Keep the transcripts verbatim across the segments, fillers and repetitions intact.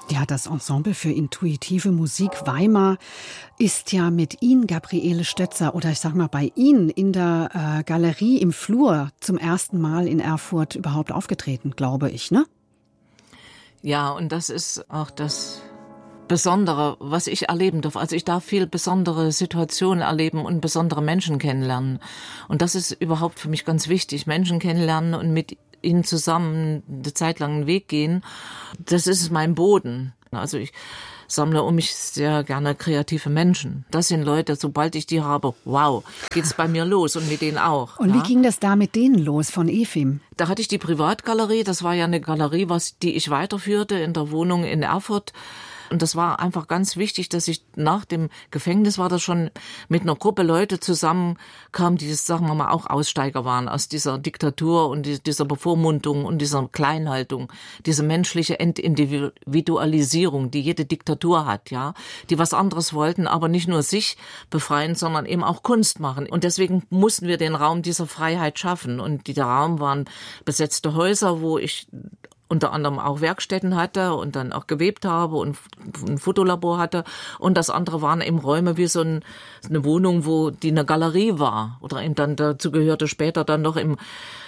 Ja, das Ensemble für intuitive Musik Weimar ist ja mit Ihnen, Gabriele Stötzer, oder ich sag mal bei Ihnen in der äh, Galerie im Flur zum ersten Mal in Erfurt überhaupt aufgetreten, glaube ich, ne? Ja, und das ist auch das Besondere, was ich erleben darf. Also ich darf viel besondere Situationen erleben und besondere Menschen kennenlernen. Und das ist überhaupt für mich ganz wichtig. Menschen kennenlernen und mit ihnen zusammen eine Zeit lang einen Weg gehen. Das ist mein Boden. Also ich sammle um mich sehr gerne kreative Menschen. Das sind Leute, sobald ich die habe, wow, geht's bei mir los und mit denen auch. Und ja? Wie ging das da mit denen los von E F I M? Da hatte ich die Privatgalerie. Das war ja eine Galerie, was die ich weiterführte in der Wohnung in Erfurt. Und das war einfach ganz wichtig, dass ich nach dem Gefängnis war das schon mit einer Gruppe Leute zusammenkam, die, sagen wir mal, auch Aussteiger waren aus dieser Diktatur und dieser Bevormundung und dieser Kleinhaltung, diese menschliche Entindividualisierung, die jede Diktatur hat, ja, die was anderes wollten, aber nicht nur sich befreien, sondern eben auch Kunst machen. Und deswegen mussten wir den Raum dieser Freiheit schaffen. Und der Raum waren besetzte Häuser, wo ich unter anderem auch Werkstätten hatte und dann auch gewebt habe und ein Fotolabor hatte. Und das andere waren eben Räume wie so ein, eine Wohnung, wo die eine Galerie war. Oder eben dann dazu gehörte später dann noch im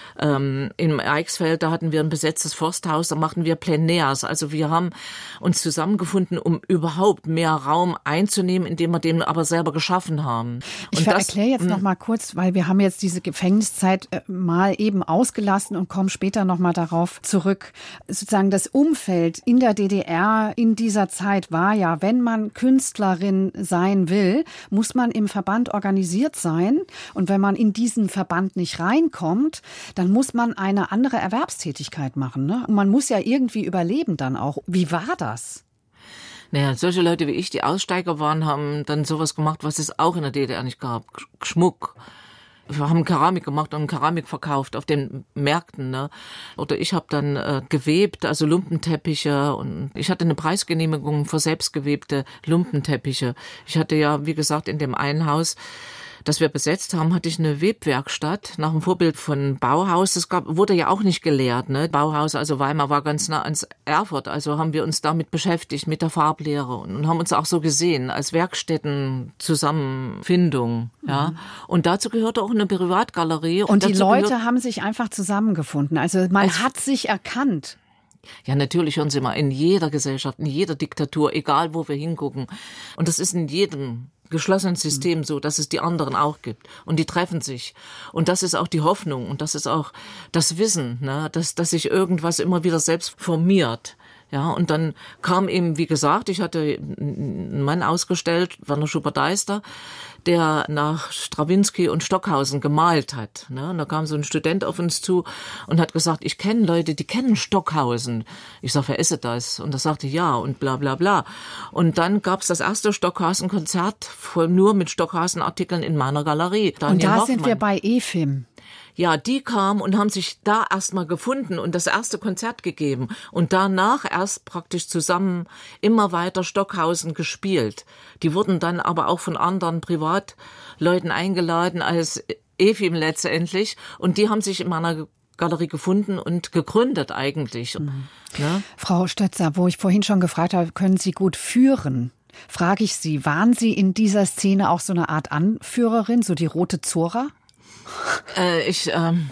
Ähm, im Eichsfeld, da hatten wir ein besetztes Forsthaus, da machten wir Plein-Airs. Also wir haben uns zusammengefunden, um überhaupt mehr Raum einzunehmen, indem wir den aber selber geschaffen haben. Ich erkläre jetzt noch mal kurz, weil wir haben jetzt diese Gefängniszeit äh, mal eben ausgelassen und kommen später noch mal darauf zurück. Sozusagen das Umfeld in der D D R in dieser Zeit war ja, wenn man Künstlerin sein will, muss man im Verband organisiert sein. Und wenn man in diesen Verband nicht reinkommt, dann muss man eine andere Erwerbstätigkeit machen, ne? Und man muss ja irgendwie überleben dann auch. Wie war das? Naja, solche Leute wie ich, die Aussteiger waren, haben dann sowas gemacht, was es auch in der D D R nicht gab. Schmuck. Wir haben Keramik gemacht und Keramik verkauft auf den Märkten, ne? Oder ich habe dann äh, gewebt, also Lumpenteppiche, und ich hatte eine Preisgenehmigung für selbstgewebte Lumpenteppiche. Ich hatte ja, wie gesagt, in dem einen Haus, das wir besetzt haben, hatte ich eine Webwerkstatt nach dem Vorbild von Bauhaus. Das gab, wurde ja auch nicht gelehrt, ne? Bauhaus, also Weimar war ganz nah ans Erfurt. Also haben wir uns damit beschäftigt, mit der Farblehre, und haben uns auch so gesehen als Werkstätten-Zusammenfindung, ja. Mhm. Und dazu gehörte auch eine Privatgalerie. Und, und die Leute gehört, haben sich einfach zusammengefunden. Also man also, hat sich erkannt. Ja, natürlich, hören Sie mal, in jeder Gesellschaft, in jeder Diktatur, egal wo wir hingucken. Und das ist in jedem geschlossenen System so, dass es die anderen auch gibt. Und die treffen sich. Und das ist auch die Hoffnung. Und das ist auch das Wissen, ne, dass, dass sich irgendwas immer wieder selbst formiert. Ja, und dann kam eben, wie gesagt, ich hatte einen Mann ausgestellt, Werner Schubert-Deister, der nach Strawinsky und Stockhausen gemalt hat. Ne? Und da kam so ein Student auf uns zu und hat gesagt, ich kenne Leute, die kennen Stockhausen. Ich sag, wer ist das? Und er sagte, ja, und bla bla bla. Und dann gab's das erste Stockhausen-Konzert voll nur mit Stockhausen-Artikeln in meiner Galerie. Daniel und da Hoffmann. Sind wir bei E F I M. Ja, die kamen und haben sich da erstmal gefunden und das erste Konzert gegeben und danach erst praktisch zusammen immer weiter Stockhausen gespielt. Die wurden dann aber auch von anderen Privatleuten eingeladen als E F I M letztendlich, und die haben sich in meiner Galerie gefunden und gegründet eigentlich. Mhm. Ja? Frau Stötzer, wo ich vorhin schon gefragt habe, können Sie gut führen? Frage ich Sie, waren Sie in dieser Szene auch so eine Art Anführerin, so die rote Zora? Äh, ich, ähm,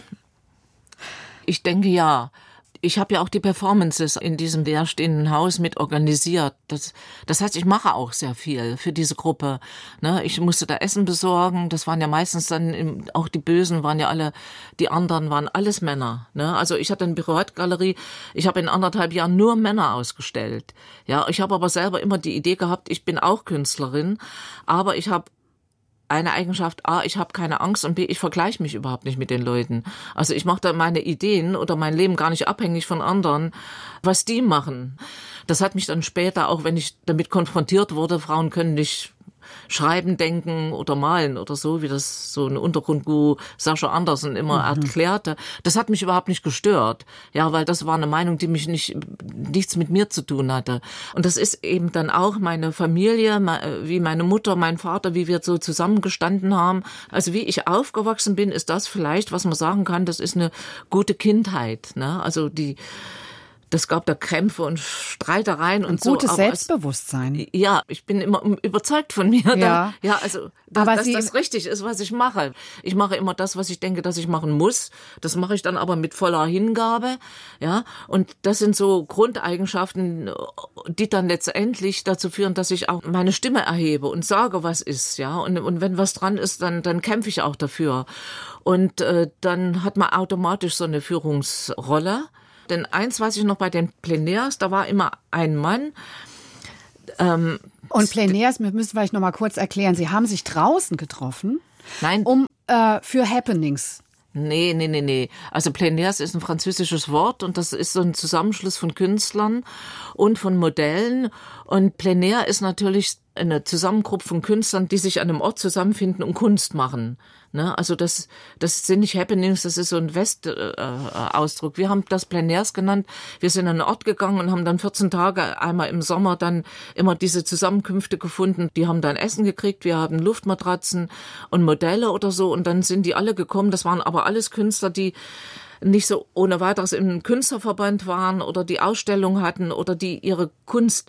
ich denke ja. Ich habe ja auch die Performances in diesem leerstehenden Haus mit organisiert. Das, das heißt, ich mache auch sehr viel für diese Gruppe. Ne? Ich musste da Essen besorgen. Das waren ja meistens dann, im, auch die Bösen waren ja alle, die anderen waren alles Männer. Ne? Also ich hatte eine Privatgalerie. Ich habe in anderthalb Jahren nur Männer ausgestellt. Ja, ich habe aber selber immer die Idee gehabt, ich bin auch Künstlerin, aber ich habe eine Eigenschaft, A, ich habe keine Angst, und B, ich vergleiche mich überhaupt nicht mit den Leuten. Also ich mache da meine Ideen oder mein Leben gar nicht abhängig von anderen, was die machen. Das hat mich dann später, auch wenn ich damit konfrontiert wurde, Frauen können nicht schreiben, denken oder malen oder so, wie das so ein Untergrundguru Sascha Andersen immer mhm. erklärte. Das hat mich überhaupt nicht gestört. Ja, weil das war eine Meinung, die mich nicht, nichts mit mir zu tun hatte. Und das ist eben dann auch meine Familie, wie meine Mutter, mein Vater, wie wir so zusammengestanden haben. Also wie ich aufgewachsen bin, ist das vielleicht, was man sagen kann, das ist eine gute Kindheit, ne? Also die, das gab da Krämpfe und Streitereien Ein und so. Gutes aber Selbstbewusstsein. Es, ja, ich bin immer überzeugt von mir. Ja, da, ja also, dass, aber dass Sie, das richtig ist, was ich mache. Ich mache immer das, was ich denke, dass ich machen muss. Das mache ich dann aber mit voller Hingabe. Ja, und das sind so Grundeigenschaften, die dann letztendlich dazu führen, dass ich auch meine Stimme erhebe und sage, was ist. Ja, und, und wenn was dran ist, dann, dann kämpfe ich auch dafür. Und äh, dann hat man automatisch so eine Führungsrolle. Denn eins weiß ich noch bei den Plenärs, da war immer ein Mann. Ähm, und Plenärs, wir müssen vielleicht noch mal kurz erklären, Sie haben sich draußen getroffen, nein, um äh, für Happenings. Nee, nee, nee, nee. Also Plenärs ist ein französisches Wort und das ist so ein Zusammenschluss von Künstlern und von Modellen. Und Plenär ist natürlich eine Zusammengruppe von Künstlern, die sich an einem Ort zusammenfinden und Kunst machen. Ne? Also das, das sind nicht Happenings, das ist so ein West-Ausdruck. Äh, Wir haben das Plenärs genannt. Wir sind an einen Ort gegangen und haben dann vierzehn Tage einmal im Sommer dann immer diese Zusammenkünfte gefunden. Die haben dann Essen gekriegt, wir haben Luftmatratzen und Modelle oder so und dann sind die alle gekommen. Das waren aber alles Künstler, die nicht so ohne weiteres im Künstlerverband waren oder die Ausstellung hatten oder die ihre Kunst,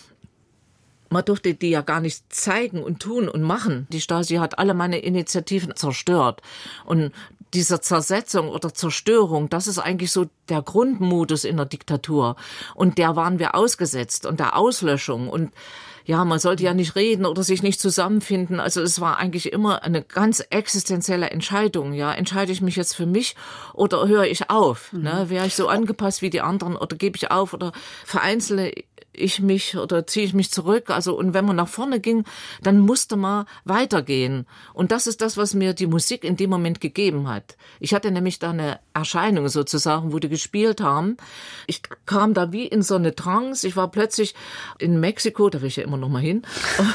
man durfte die ja gar nicht zeigen und tun und machen. Die Stasi hat alle meine Initiativen zerstört. Und diese Zersetzung oder Zerstörung, das ist eigentlich so der Grundmodus in der Diktatur. Und der waren wir ausgesetzt und der Auslöschung. Und ja, man sollte ja nicht reden oder sich nicht zusammenfinden. Also es war eigentlich immer eine ganz existenzielle Entscheidung. Ja, entscheide ich mich jetzt für mich oder höre ich auf? Mhm. Ne? Wäre ich so angepasst wie die anderen oder gebe ich auf oder vereinzele ich mich oder ziehe ich mich zurück? Also, und wenn man nach vorne ging, dann musste man weitergehen. Und das ist das, was mir die Musik in dem Moment gegeben hat. Ich hatte nämlich da eine Erscheinung sozusagen, wo die gespielt haben. Ich kam da wie in so eine Trance. Ich war plötzlich in Mexiko, da will ich ja immer noch mal hin,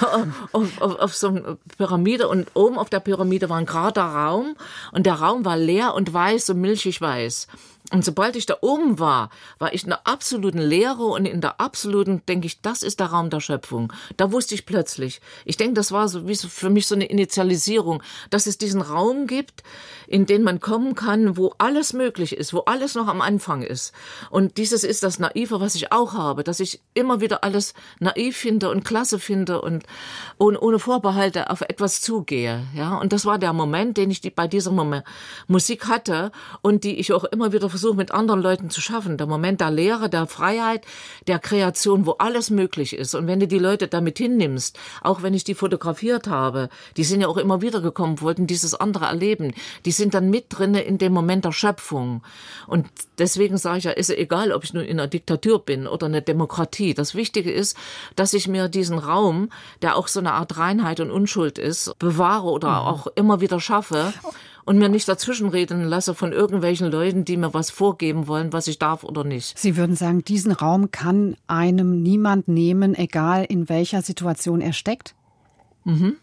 auf, auf, auf so einer Pyramide und oben auf der Pyramide war ein gerader Raum und der Raum war leer und weiß, so milchig weiß. Und sobald ich da oben war, war ich in der absoluten Leere und in der absoluten, denke ich, das ist der Raum der Schöpfung. Da wusste ich plötzlich. Ich denke, das war so wie so für mich so eine Initialisierung, dass es diesen Raum gibt, in den man kommen kann, wo alles möglich ist, wo alles noch am Anfang ist. Und dieses ist das Naive, was ich auch habe, dass ich immer wieder alles naiv finde und klasse finde und ohne, ohne Vorbehalte auf etwas zugehe. Ja, und das war der Moment, den ich die, bei dieser Moment Musik hatte und die ich auch immer wieder versuche mit anderen Leuten zu schaffen. Der Moment der Lehre, der Freiheit, der Kreation, wo alles möglich ist. Und wenn du die Leute damit hinnimmst, auch wenn ich die fotografiert habe, die sind ja auch immer wieder gekommen, wollten dieses andere erleben. Die sind dann mit drinne in dem Moment der Schöpfung. Und deswegen sage ich ja, ist egal, ob ich nun in einer Diktatur bin oder eine Demokratie. Das Wichtige ist, dass ich mir diesen Raum, der auch so eine Art Reinheit und Unschuld ist, bewahre oder mhm. auch immer wieder schaffe. Und mir nicht dazwischenreden lasse von irgendwelchen Leuten, die mir was vorgeben wollen, was ich darf oder nicht. Sie würden sagen, diesen Raum kann einem niemand nehmen, egal in welcher Situation er steckt? Mhm.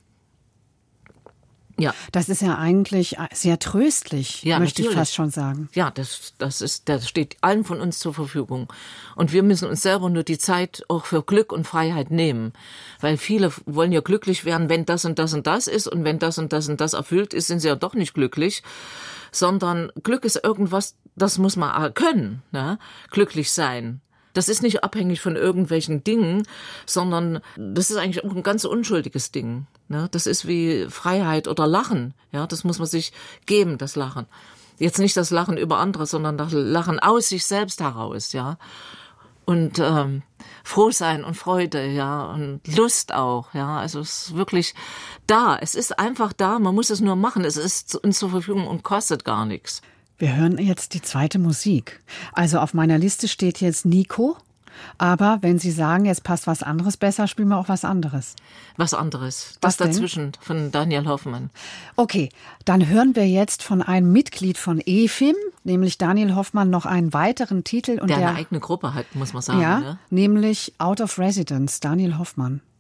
Ja. Das ist ja eigentlich sehr tröstlich, ja, möchte natürlich. ich fast schon sagen. Ja, das, das ist, das steht allen von uns zur Verfügung. Und wir müssen uns selber nur die Zeit auch für Glück und Freiheit nehmen. Weil viele wollen ja glücklich werden, wenn das und das und das ist. Und wenn das und das und das erfüllt ist, sind sie ja doch nicht glücklich. Sondern Glück ist irgendwas, das muss man können, ne? Glücklich sein. Das ist nicht abhängig von irgendwelchen Dingen, sondern das ist eigentlich auch ein ganz unschuldiges Ding. Ne? Das ist wie Freiheit oder Lachen. Ja, das muss man sich geben, das Lachen. Jetzt nicht das Lachen über andere, sondern das Lachen aus sich selbst heraus. Ja, und ähm, froh sein und Freude, ja, und Lust auch. Ja, also es ist wirklich da. Es ist einfach da. Man muss es nur machen. Es ist uns zur Verfügung und kostet gar nichts. Wir hören jetzt die zweite Musik. Also auf meiner Liste steht jetzt Nico. Aber wenn Sie sagen, jetzt passt was anderes besser, spielen wir auch was anderes. Was anderes. Das was dazwischen denn? Von Daniel Hoffmann. Okay, dann hören wir jetzt von einem Mitglied von E F I M, nämlich Daniel Hoffmann, noch einen weiteren Titel. Und der, der eine eigene Gruppe hat, muss man sagen. Ja, ne? Nämlich Out of Residence, Daniel Hoffmann.